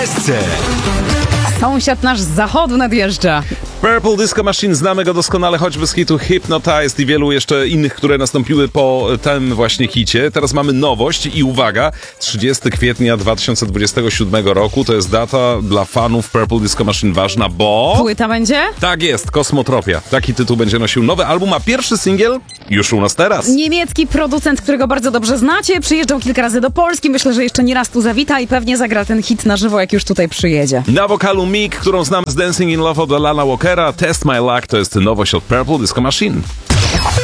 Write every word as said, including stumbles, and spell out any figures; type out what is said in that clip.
Sąsiad nasz z zachodu nadjeżdża. Purple Disco Machine, znamy go doskonale choćby z hitu Hypnotized i wielu jeszcze innych, które nastąpiły po tym właśnie hicie. Teraz mamy nowość i uwaga, trzydziestego kwietnia dwa tysiące dwudziestego siódmego roku to jest data dla fanów Purple Disco Machine ważna, bo... Płyta będzie? Tak jest, Kosmotropia. Taki tytuł będzie nosił nowy album, a pierwszy singiel już u nas teraz. Niemiecki producent, którego bardzo dobrze znacie, przyjeżdżał kilka razy do Polski, myślę, że jeszcze nie raz tu zawita i pewnie zagra ten hit na żywo, jak już tutaj przyjedzie. Na wokalu Meek, którą znamy z Dancing in Love od Alana Walkera, Test My Luck to jest nowość od Purple Disco Machine.